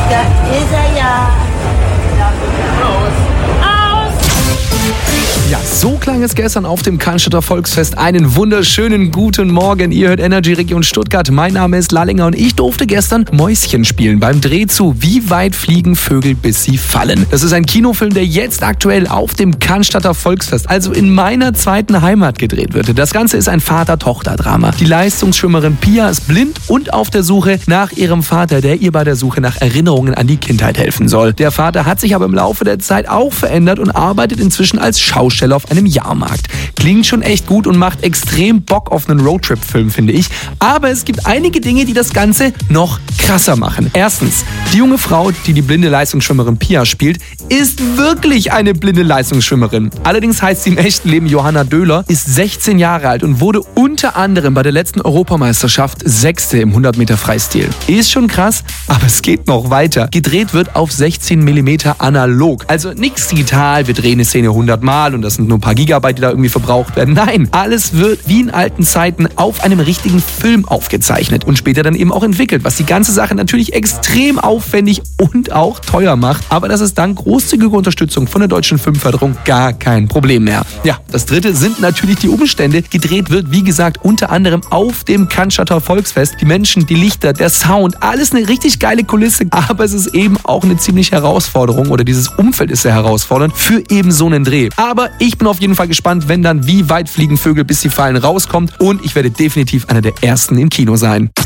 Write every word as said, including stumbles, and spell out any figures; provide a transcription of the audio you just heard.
Da ist er ja. Ja, so klang es gestern auf dem Cannstatter Volksfest. Einen wunderschönen guten Morgen. Ihr hört Energy Region Stuttgart. Mein Name ist Lallinger und ich durfte gestern Mäuschen spielen beim Dreh zu Wie weit fliegen Vögel, bis sie fallen. Das ist ein Kinofilm, der jetzt aktuell auf dem Cannstatter Volksfest, also in meiner zweiten Heimat, gedreht wird. Das Ganze ist ein Vater-Tochter-Drama. Die Leistungsschwimmerin Pia ist blind und auf der Suche nach ihrem Vater, der ihr bei der Suche nach Erinnerungen an die Kindheit helfen soll. Der Vater hat sich aber im Laufe der Zeit auch verändert und arbeitet inzwischen als Schauspieler auf einem Jahrmarkt. Klingt schon echt gut und macht extrem Bock auf einen Roadtrip-Film, finde ich. Aber es gibt einige Dinge, die das Ganze noch krasser machen. Erstens, die junge Frau, die die blinde Leistungsschwimmerin Pia spielt, ist wirklich eine blinde Leistungsschwimmerin. Allerdings heißt sie im echten Leben Johanna Döhler, ist sechzehn Jahre alt und wurde unter anderem bei der letzten Europameisterschaft Sechste im hundert Meter Freistil. Ist schon krass, aber es geht noch weiter. Gedreht wird auf sechzehn Millimeter analog. Also nichts digital, wir drehen eine Szene hundert Mal und das sind nur ein paar Gigabyte, die da irgendwie verbraucht werden. Nein, alles wird wie in alten Zeiten auf einem richtigen Film aufgezeichnet und später dann eben auch entwickelt, was die ganze Sache natürlich extrem aufwendig und auch teuer macht. Aber das ist dank großzügiger Unterstützung von der Deutschen Filmförderung gar kein Problem mehr. Ja, das dritte sind natürlich die Umstände. Gedreht wird, wie gesagt, unter anderem auf dem Cannstatter Volksfest. Die Menschen, die Lichter, der Sound, alles eine richtig geile Kulisse. Aber es ist eben auch eine ziemliche Herausforderung oder dieses Umfeld ist sehr herausfordernd für eben so einen Dreh. Aber ich bin auf jeden Fall gespannt, wenn dann Wie weit fliegen Vögel, bis sie fallen rauskommt und ich werde definitiv einer der ersten im Kino sein.